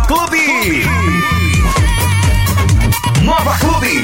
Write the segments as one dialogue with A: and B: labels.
A: Clube. Nova Clube.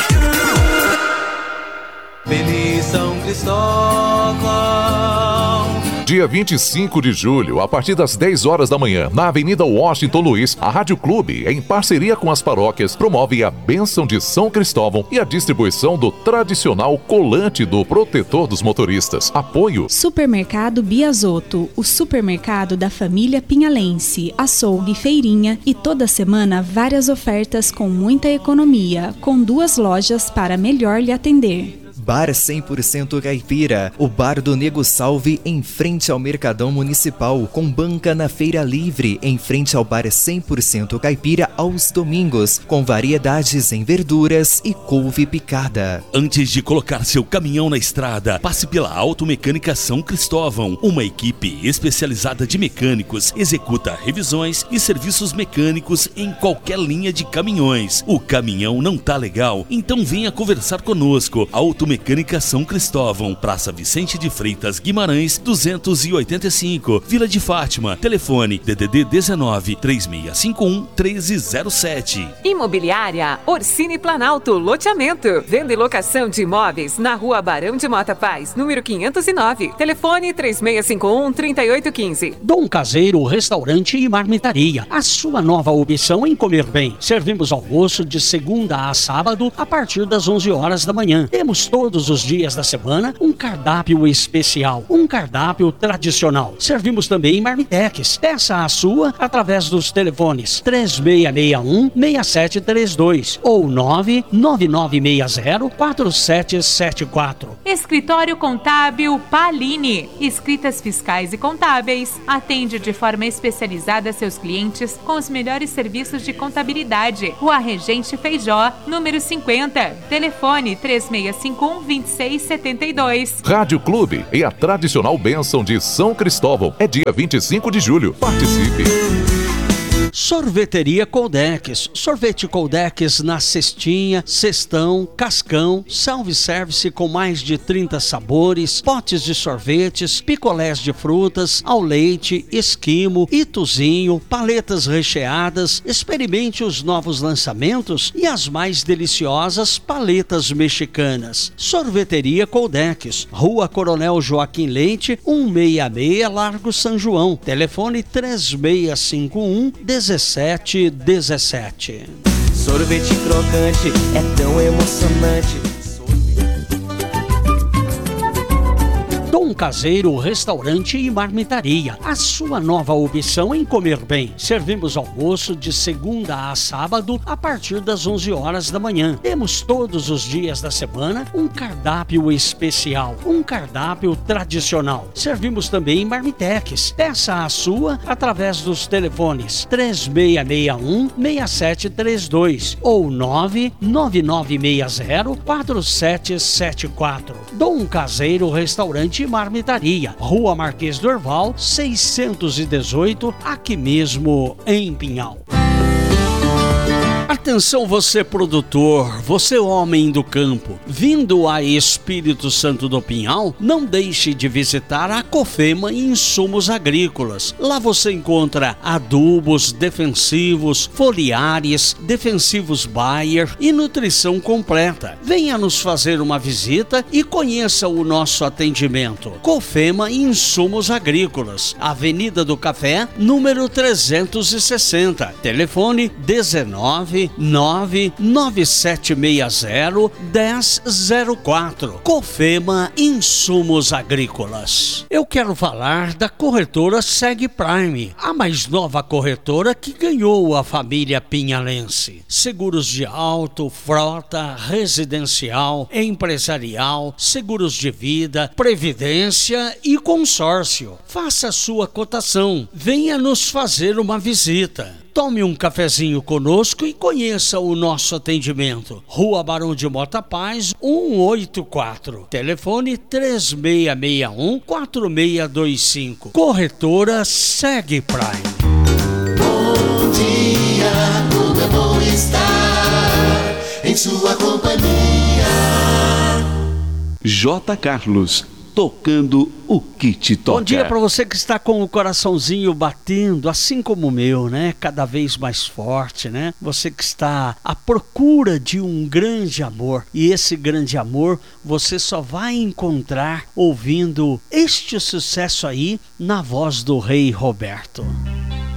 B: Feliz São Cristóvão.
C: Dia 25 de julho, a partir das 10 horas da manhã, na Avenida Washington Luiz, a Rádio Clube, em parceria com as paróquias, promove a bênção de São Cristóvão e a distribuição do tradicional colante do protetor dos motoristas. Apoio
D: Supermercado Biasotto, o supermercado da família pinhalense, açougue, feirinha e toda semana várias ofertas com muita economia, com 2 lojas para melhor lhe atender.
E: Bar 100% Caipira, o bar do Nego Salve em frente ao Mercadão Municipal, com banca na Feira Livre, em frente ao Bar 100% Caipira aos domingos, com variedades em verduras e couve picada.
F: Antes de colocar seu caminhão na estrada, passe pela Automecânica São Cristóvão. Uma equipe especializada de mecânicos executa revisões e serviços mecânicos em qualquer linha de caminhões. O caminhão não tá legal? Então venha conversar conosco. Automecânica São Cristóvão, Praça Vicente de Freitas Guimarães, 285, Vila de Fátima. Telefone DDD 19 3651 1307.
G: Imobiliária Orsini Planalto, loteamento, venda e locação de imóveis na Rua Barão de Mota Paz, número 509. Telefone 3651 3815.
H: Dom Caseiro, restaurante e marmitaria. A sua nova opção em comer bem. Servimos almoço de segunda a sábado a partir das 11 horas da manhã. Temos todos os dias da semana um cardápio especial, um cardápio tradicional. Servimos também marmitex. Peça a sua através dos telefones 3661-6732 ou 99960-4774.
I: Escritório Contábil Palini. Escritas fiscais e contábeis. Atende de forma especializada seus clientes com os melhores serviços de contabilidade. Rua Regente Feijó, número 50. Telefone 3651-2672.
C: Rádio Clube e a tradicional bênção de São Cristóvão. É dia 25 de julho. Participe!
H: Sorveteria Coldex. Sorvete Coldex na cestinha, cestão, cascão, self-service com mais de 30 sabores, potes de sorvetes, picolés de frutas, ao leite, esquimo, ituzinho, paletas recheadas. Experimente os novos lançamentos e as mais deliciosas paletas mexicanas. Sorveteria Coldex, Rua Coronel Joaquim Leite, 166, Largo São João. Telefone 3651-1717.
B: Sorvete crocante é tão emocionante.
H: Dom Caseiro, restaurante e marmitaria. A sua nova opção em comer bem. Servimos almoço de segunda a sábado a partir das 11 horas da manhã. Temos todos os dias da semana um cardápio especial, um cardápio tradicional. Servimos também marmitex. Peça a sua através dos telefones 3661-6732 ou 99960-4774. Dom Caseiro, restaurante e marmitaria, Rua Marquês do Herval, 618, aqui mesmo em Pinhal. Atenção você produtor, você homem do campo, vindo a Espírito Santo do Pinhal, não deixe de visitar a Cofema Insumos Agrícolas. Lá você encontra adubos, defensivos, foliares, defensivos Bayer e nutrição completa. Venha nos fazer uma visita e conheça o nosso atendimento. Cofema Insumos Agrícolas, Avenida do Café, número 360, telefone 199760-1004. Cofema Insumos Agrícolas. Eu quero falar da corretora Seg Prime, a mais nova corretora que ganhou a família pinhalense. Seguros de auto, frota, residencial, empresarial, seguros de vida, previdência e consórcio. Faça sua cotação. Venha nos fazer uma visita. Tome um cafezinho conosco e conheça o nosso atendimento. Rua Barão de Mota Paz, 184. Telefone 3661-4625. Corretora Seg Prime.
J: Bom dia, como é bom estar em sua companhia.
K: J. Carlos,
F: tocando o que te toca.
H: Bom dia para você que está com o coraçãozinho batendo, assim como o meu, né? Cada vez mais forte, né? Você que está à procura de um grande amor. E esse grande amor você só vai encontrar ouvindo este sucesso aí na voz do Rei Roberto.